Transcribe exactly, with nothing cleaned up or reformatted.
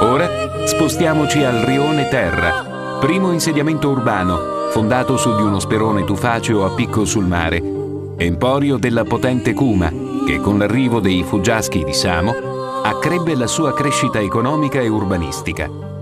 Ora spostiamoci al Rione Terra, primo insediamento urbano, fondato su di uno sperone tufaceo a picco sul mare, emporio della potente Cuma, che con l'arrivo dei fuggiaschi di Samo accrebbe la sua crescita economica e urbanistica.